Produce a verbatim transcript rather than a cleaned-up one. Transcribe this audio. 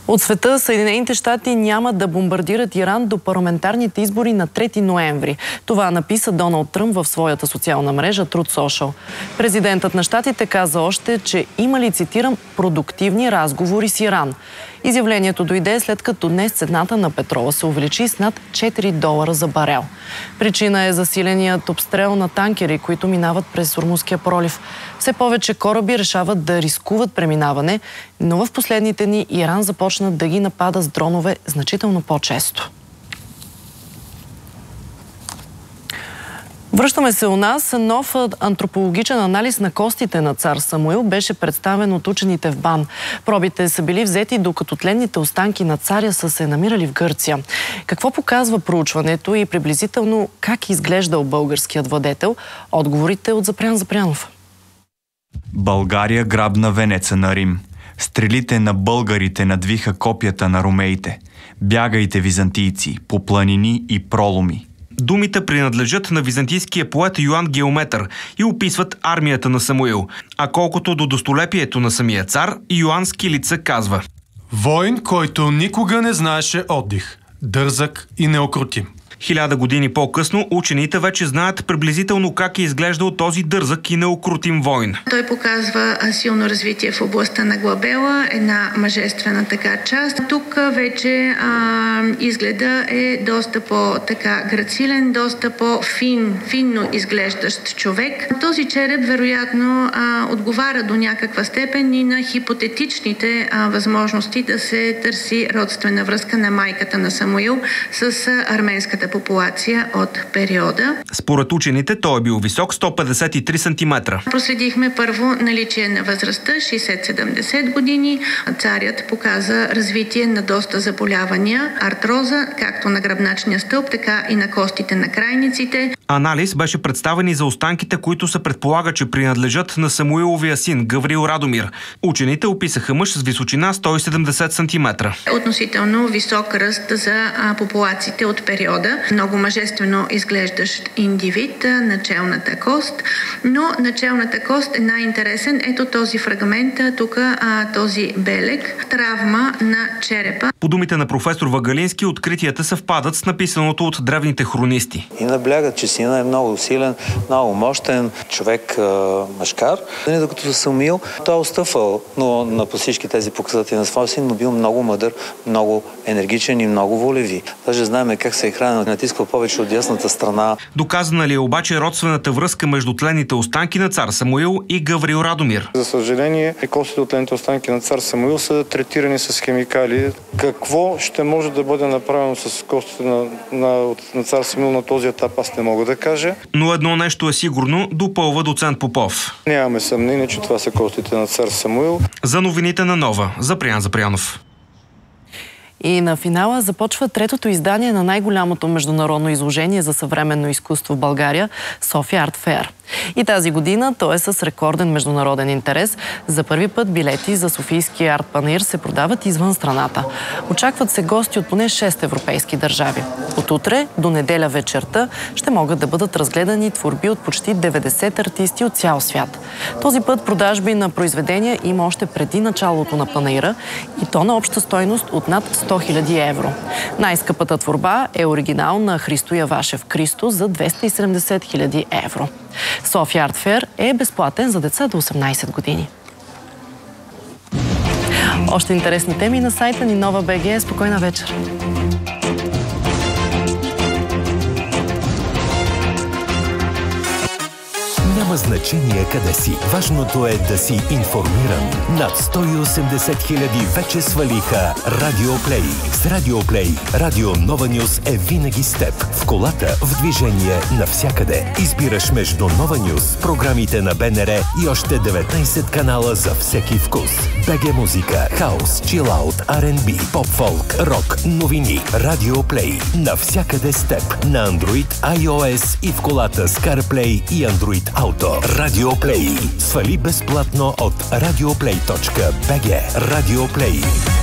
От света Съединените щати няма да бомбардират Иран до парламентарните избори на трети ноември. Това написа Доналд Тръмп в своята социална мрежа Truth Social. Президентът на щатите каза още, че имали, цитирам, продуктивни разговори с Иран. Изявлението дойде след като днес цената на петрола се увеличи с над четири долара за барел. Причина е засиленият обстрел на танкери, които минават през Ормузския пролив. Все повече кораби решават да рискуват преминаване, но в последните дни Иран започна да ги напада с дронове значително по-често. Връщаме се у нас. Нов антропологичен анализ на костите на цар Самуил беше представен от учените в БАН. Пробите са били взети, докато тленните останки на царя са се намирали в Гърция. Какво показва проучването и приблизително как изглеждал българският владетел? Отговорите от Запрян Запрянов. България грабна венеца на Рим. Стрелите на българите надвиха копията на ромеите. Бягайте, византийци, по планини и проломи. Думите принадлежат на византийския поет Йоан Геометър и описват армията на Самуил. А колкото до достолепието на самия цар, Йоан Скилица казва: Войн, който никога не знаеше отдих, дързък и неукротим. Хиляда години по-късно учените вече знаят приблизително как е изглеждал този дързък и неукротим войн. Той показва силно развитие в областта на глабела, една мъжествена така част. Тук вече а, изгледа е доста по-така грацилен, доста по-фин, финно изглеждащ човек. Този череп вероятно а, отговаря до някаква степен и на хипотетичните а, възможности да се търси родствена връзка на майката на Самуил с а, арменската популация от периода. Според учените той е бил висок сто петдесет и три сантиметра. Проследихме първо наличие на възрастта шейсет до седемдесет години. Царят показа развитие на доста заболявания, артроза, както на гръбначния стълб, така и на костите на крайниците. Анализ беше представен и за останките, които се предполага, че принадлежат на Самуиловия син Гаврил Радомир. Учените описаха мъж с височина сто и седемдесет сантиметра. Относително висок ръст за популациите от периода. Много мъжествено изглеждащ индивид, началната кост, но началната кост е най-интересен. Ето този фрагмент, тук този белег, травма на черепа. По думите на професор Вагалински, откритията съвпадат с написаното от древните хронисти. И наблягат, че сина е много силен, много мощен човек, мъжкар. Докато за Самуил, той е отстъпвал, но на всички тези показатели на своя син, но бил много мъдър, много енергичен и много волеви. Даже знаем как се е хранил, натискал повече от дясната страна. Доказана ли е обаче родствената връзка между тленните останки на цар Самуил и Гаврил Радомир? За съжаление, костите от тленните останки на цар Самуил са третирани с химикали. Какво ще може да бъде направено с костите на, на, на цар Самуил на този етап, аз не мога да кажа. Но едно нещо е сигурно, допълва доцент Попов. Нямаме съмнение, че това са костите на цар Самуил. За новините на Нова, Запрян Запрянов. И на финала започва третото издание на най-голямото международно изложение за съвременно изкуство в България – София Арт Феър. И тази година то е с рекорден международен интерес. За първи път билети за Софийския арт панаир се продават извън страната. Очакват се гости от поне шест европейски държави. От утре до неделя вечерта ще могат да бъдат разгледани творби от почти деветдесет артисти от цял свят. Този път продажби на произведения има още преди началото на панаира и то на обща стойност от над сто хиляди евро. Най-скъпата творба е оригинал на Христо Явашев Кристо за двеста и седемдесет хиляди евро. София Арт Феър е безплатен за деца до осемнадесет години. Още интересни теми на сайта ни Нова БГ. Спокойна вечер! Няма значение къде си. Важното е да си информиран. Над сто и осемдесет хиляди вече свалиха Радиоплей. С Радиоплей Радио Нова Нюз е винаги с теб. В колата, в движение, навсякъде. Избираш между Нова Нюз, програмите на БНР и още деветнадесет канала за всеки вкус. БГ музика, хаус, чилаут, Ар енд Би, поп-фолк, рок, новини. Радиоплей. Навсякъде с теб. На Android, iOS и в колата с CarPlay и Android Auto. Радиоплей. Свали безплатно от радиоплей точка би джи. Радиоплей.